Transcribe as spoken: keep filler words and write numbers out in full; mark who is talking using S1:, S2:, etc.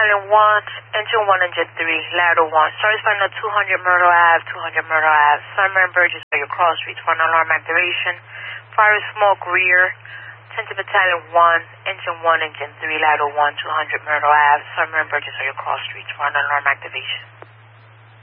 S1: Battalion one, Engine one, Engine three, Ladder one. Service Final two hundred Myrtle Ave, two hundred Myrtle Ave. Sunburn Burgess for your cross streets for an alarm activation. Fire smoke rear. tenth Battalion one, Engine one, Engine three, Ladder one, two hundred Myrtle Ave. Sunburn Burgess for your cross streets for an alarm activation.